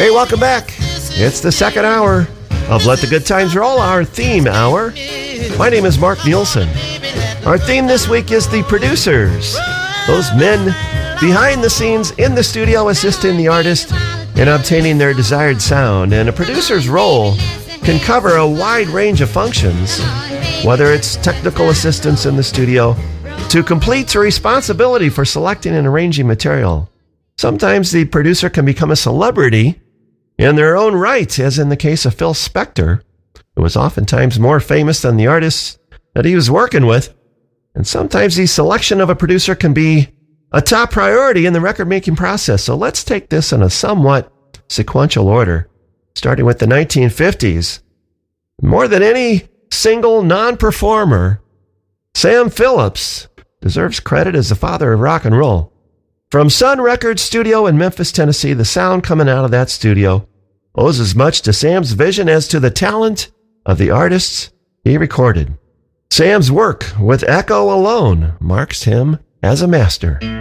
Hey, welcome back. It's the second hour of Let the Good Times Roll, our theme hour. My name is Mark Nielsen. Our theme this week is the producers, those men behind the scenes in the studio assisting the artist in obtaining their desired sound. And a producer's role can cover a wide range of functions, whether it's technical assistance in the studio to complete the responsibility for selecting and arranging material. Sometimes the producer can become a celebrity in their own right, as in the case of Phil Spector, who was oftentimes more famous than the artists that he was working with. And sometimes the selection of a producer can be a top priority in the record-making process. So let's take this in a somewhat sequential order, starting with the 1950s. More than any single non-performer, Sam Phillips deserves credit as the father of rock and roll. From Sun Records Studio in Memphis, Tennessee, the sound coming out of that studio owes as much to Sam's vision as to the talent of the artists he recorded. Sam's work with Echo alone marks him as a master.